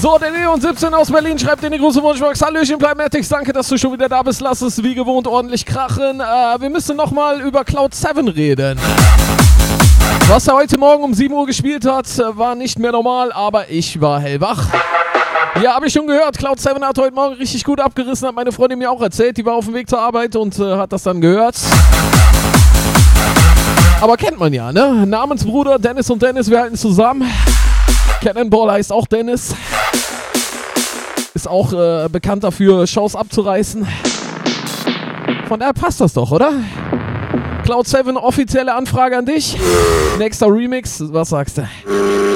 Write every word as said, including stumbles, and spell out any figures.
So, der Leon siebzehn aus Berlin schreibt in die große Wunschbox. Hallöchen, Plymatics, danke, dass du schon wieder da bist. Lass es wie gewohnt ordentlich krachen. Äh, wir müssen nochmal über Cloud sieben reden. Was er heute Morgen um sieben Uhr gespielt hat, war nicht mehr normal, aber ich war hellwach. Ja, habe ich schon gehört. Cloud sieben hat heute Morgen richtig gut abgerissen, hat meine Freundin mir auch erzählt. Die war auf dem Weg zur Arbeit und äh, hat das dann gehört. Aber kennt man ja, ne? Namensbruder Dennis und Dennis, wir halten zusammen. Cannonball heißt auch Dennis. Ist auch äh, bekannt dafür, Shows abzureißen. Von daher passt das doch, oder? Cloud sieben, offizielle Anfrage an dich. Nächster Remix, was sagst du?